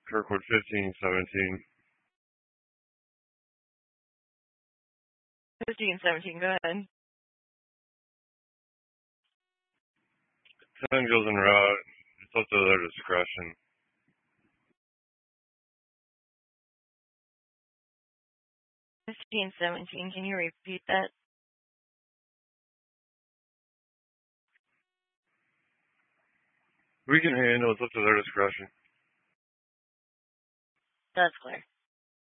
Kirkwood 1517. 1517, go ahead. 10 goes en route. It's up to their discretion. Can you repeat that? We can handle it. It's up to their discretion. That's clear.